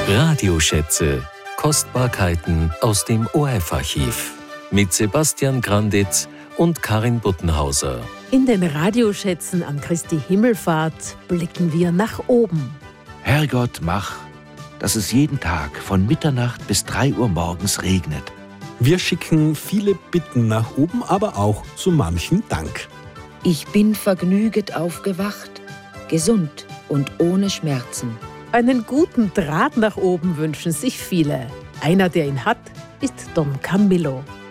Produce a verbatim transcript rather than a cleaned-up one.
Radioschätze. Kostbarkeiten aus dem O F-Archiv. Mit Sebastian Granditz und Karin Buttenhauser. In den Radioschätzen an Christi Himmelfahrt blicken wir nach oben. Herrgott, mach, dass es jeden Tag von Mitternacht bis drei Uhr morgens regnet. Wir schicken viele Bitten nach oben, aber auch so manchen Dank. Ich bin vergnüget aufgewacht, gesund und ohne Schmerzen. Einen guten Draht nach oben wünschen sich viele. Einer, der ihn hat, ist Don Camillo.